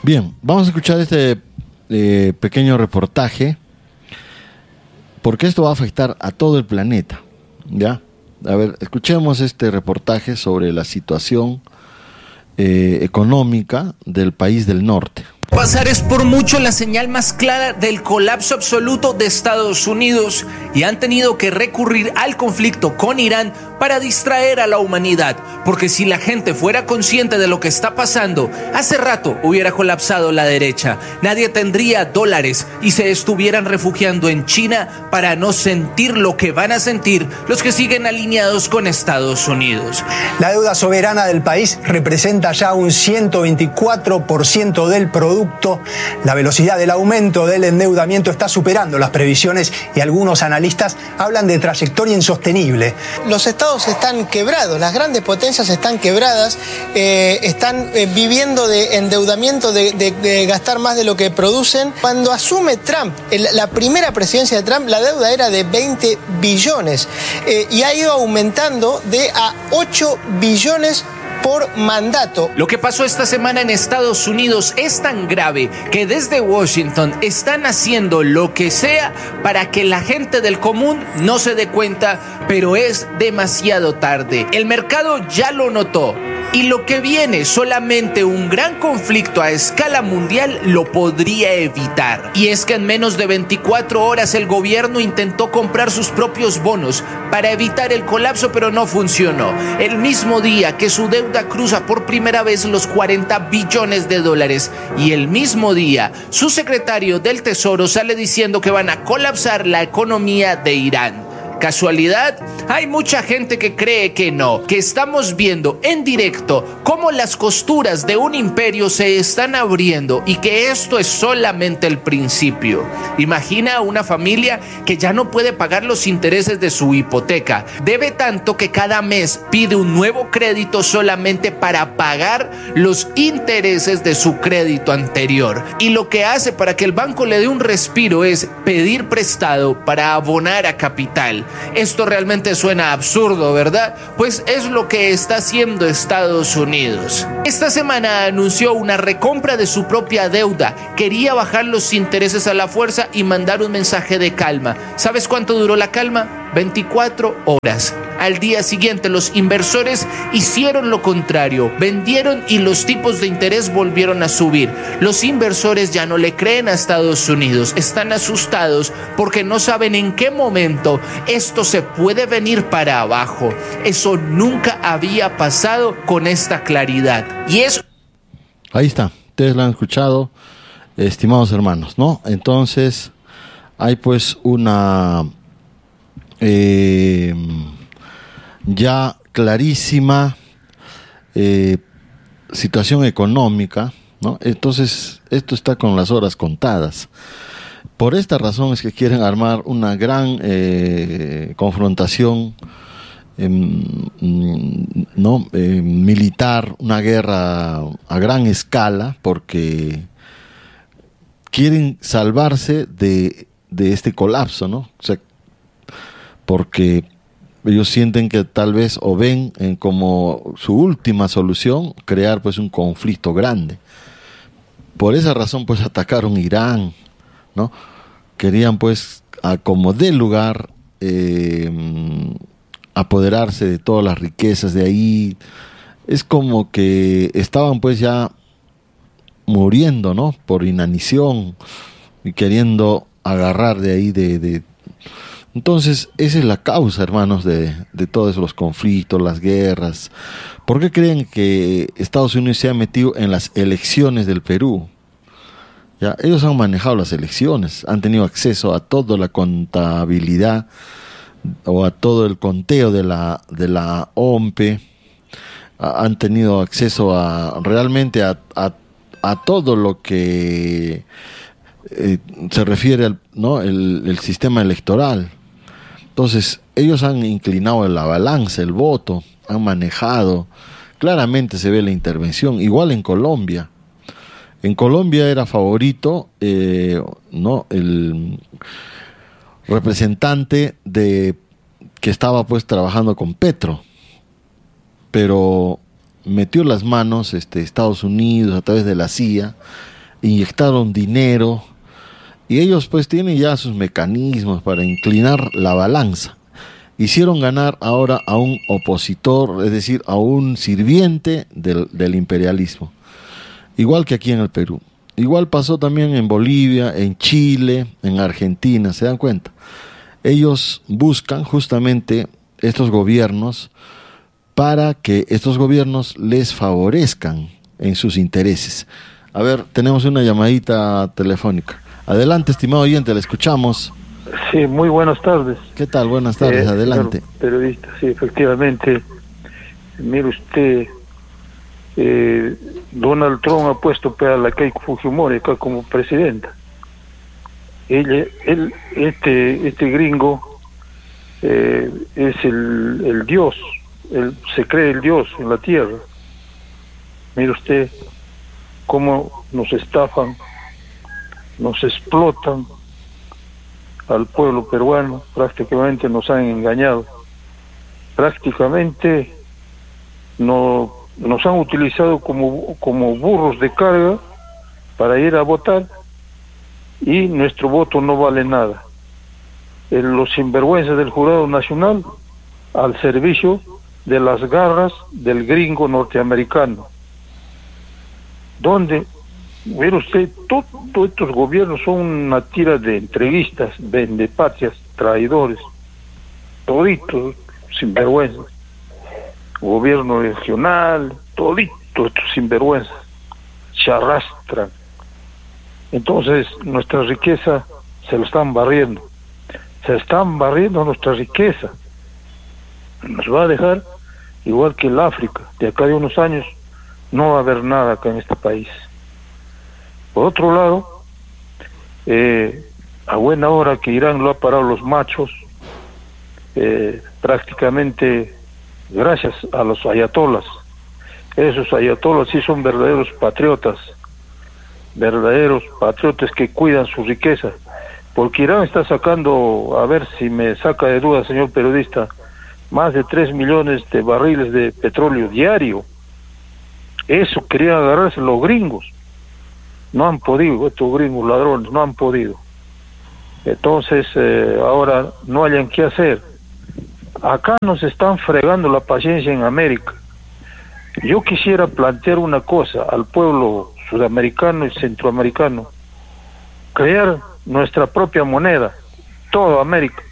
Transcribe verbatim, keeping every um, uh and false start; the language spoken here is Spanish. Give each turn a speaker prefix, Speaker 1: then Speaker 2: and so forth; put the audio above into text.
Speaker 1: Bien, vamos a escuchar este eh, pequeño reportaje, porque esto va a afectar a todo el planeta, ¿ya? A ver, escuchemos este reportaje sobre la situación eh, económica del país del norte.
Speaker 2: Pasar es por mucho la señal más clara del colapso absoluto de Estados Unidos y han tenido que recurrir al conflicto con Irán para distraer a la humanidad, porque si la gente fuera consciente de lo que está pasando, hace rato hubiera colapsado la derecha, nadie tendría dólares y se estuvieran refugiando en China para no sentir lo que van a sentir los que siguen alineados con Estados Unidos.
Speaker 3: La deuda soberana del país representa ya un ciento veinticuatro por ciento del producto. La velocidad del aumento del endeudamiento está superando las previsiones y algunos analistas hablan de trayectoria insostenible.
Speaker 4: Los estados están quebrados, las grandes potencias están quebradas, eh, están eh, viviendo de endeudamiento, de, de, de gastar más de lo que producen. Cuando asume Trump, el, la primera presidencia de Trump, la deuda era de veinte billones eh, y ha ido aumentando de a ocho billones por mandato.
Speaker 2: Lo que pasó esta semana en Estados Unidos es tan grave que desde Washington están haciendo lo que sea para que la gente del común no se dé cuenta, pero es demasiado tarde. El mercado ya lo notó. Y lo que viene, solamente un gran conflicto a escala mundial lo podría evitar. Y es que en menos de veinticuatro horas el gobierno intentó comprar sus propios bonos para evitar el colapso, pero no funcionó. El mismo día que su deuda cruza por primera vez los cuarenta billones de dólares y el mismo día su secretario del Tesoro sale diciendo que van a colapsar la economía de Irán. ¿Casualidad? Hay mucha gente que cree que no, que estamos viendo en directo cómo las costuras de un imperio se están abriendo y que esto es solamente el principio. Imagina a una familia que ya no puede pagar los intereses de su hipoteca. Debe tanto que cada mes pide un nuevo crédito solamente para pagar los intereses de su crédito anterior. Y lo que hace para que el banco le dé un respiro es pedir prestado para abonar a capital. Esto realmente suena absurdo, ¿verdad? Pues es lo que está haciendo Estados Unidos. Esta semana anunció una recompra de su propia deuda. Quería bajar los intereses a la fuerza y mandar un mensaje de calma. ¿Sabes cuánto duró la calma? veinticuatro horas. Al día siguiente los inversores hicieron lo contrario, vendieron y los tipos de interés volvieron a subir. Los inversores ya no le creen a Estados Unidos, están asustados porque no saben en qué momento esto se puede venir para abajo. Eso nunca había pasado con esta claridad. Y eso...
Speaker 1: Ahí está, ustedes lo han escuchado, estimados hermanos, ¿no? Entonces, hay pues una... Eh, ya clarísima eh, situación económica, ¿no? Entonces esto está con las horas contadas. Por esta razón es que quieren armar una gran eh, confrontación eh, no eh, militar, una guerra a gran escala, porque quieren salvarse de, de este colapso, ¿no? O sea, porque ellos sienten que tal vez o ven en como su última solución crear pues un conflicto grande. Por esa razón pues atacaron Irán, ¿no? Querían pues a como dé lugar eh, apoderarse de todas las riquezas de ahí. Es como que estaban pues ya muriendo, ¿no? Por inanición y queriendo agarrar de ahí de... de Entonces, esa es la causa, hermanos, de, de todos los conflictos, las guerras. ¿Por qué creen que Estados Unidos se ha metido en las elecciones del Perú? Ya, ellos han manejado las elecciones, han tenido acceso a toda la contabilidad o a todo el conteo de la, de la O M P E, a, han tenido acceso a realmente a, a, a todo lo que eh, se refiere al, ¿no? el, el sistema electoral. Entonces, ellos han inclinado la balanza, el voto, han manejado. Claramente se ve la intervención, igual en Colombia. En Colombia era favorito eh, ¿no? el representante de que estaba pues trabajando con Petro, pero metió las manos este, Estados Unidos a través de la C I A inyectaron dinero, y ellos pues tienen ya sus mecanismos para inclinar la balanza. Hicieron ganar ahora a un opositor, es decir, a un sirviente del, del imperialismo. Igual que aquí en el Perú. Igual pasó también en Bolivia, en Chile, en Argentina, ¿se dan cuenta? Ellos buscan justamente estos gobiernos para que estos gobiernos les favorezcan en sus intereses. A ver, tenemos una llamadita telefónica. Adelante, estimado oyente, le escuchamos.
Speaker 5: Sí, muy buenas tardes.
Speaker 1: ¿Qué tal? Buenas tardes,
Speaker 5: eh,
Speaker 1: adelante.
Speaker 5: Periodista, sí, efectivamente. Mire usted, eh, Donald Trump ha puesto a la Keiko Fujimori acá como presidenta. Ella, él, este, este gringo eh, es el, el dios, él se cree el dios en la tierra. Mire usted cómo nos estafan, nos explotan al pueblo peruano, prácticamente nos han engañado, prácticamente no, nos han utilizado como, como burros de carga para ir a votar, y nuestro voto no vale nada. El, los sinvergüenzas del Jurado Nacional al servicio de las garras del gringo norteamericano, donde, mire usted, todos estos gobiernos son una tira de entreguistas, vendepatrias, traidores, toditos sinvergüenzas. Gobierno regional, toditos estos sinvergüenzas se arrastran. Entonces nuestra riqueza se lo están barriendo, se están barriendo nuestra riqueza. Nos va a dejar igual que el África. De acá de unos años no va a haber nada acá en este país. Por otro lado, eh, a buena hora que Irán lo ha parado los machos, eh, prácticamente gracias a los ayatolas. Esos ayatolas sí son verdaderos patriotas, verdaderos patriotas que cuidan su riqueza, porque Irán está sacando, a ver si me saca de duda, señor periodista, más de tres millones de barriles de petróleo diario. Eso querían agarrarse los gringos. No han podido, estos gringos ladrones, no han podido. Entonces, eh, ahora no hayan qué hacer. Acá nos están fregando la paciencia en América. Yo quisiera plantear una cosa al pueblo sudamericano y centroamericano: crear nuestra propia moneda, toda América,